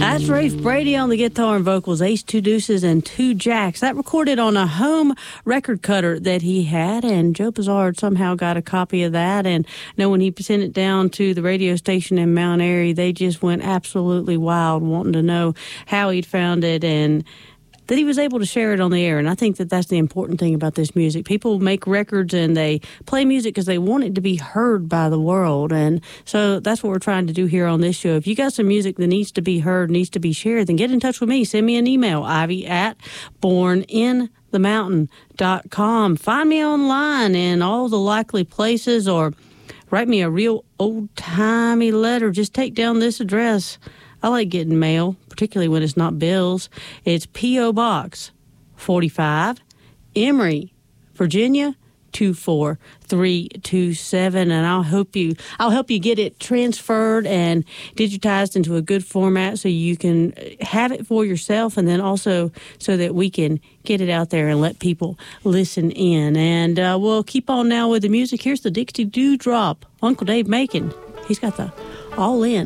That's Rafe Brady on the guitar and vocals, Ace, two deuces, and two jacks. That recorded on a home record cutter that he had, and Joe Pizzard somehow got a copy of that. And when he sent it down to the radio station in Mount Airy, they just went absolutely wild, wanting to know how he'd found it and that he was able to share it on the air. And I think that that's the important thing about this music. People make records and they play music because they want it to be heard by the world. And so that's what we're trying to do here on this show. If you got some music that needs to be heard, needs to be shared, then get in touch with me. Send me an email, ivy@borninthemountain.com. Find me online in all the likely places, or write me a real old-timey letter. Just take down this address. I like getting mail, particularly when it's not bills. It's P.O. Box 45, Emory, Virginia 24327, and I'll help you get it transferred and digitized into a good format so you can have it for yourself, and then also so that we can get it out there and let people listen in. And we'll keep on now with the music. Here's the Dixie Dewdrop, Uncle Dave Macon. He's got the All In.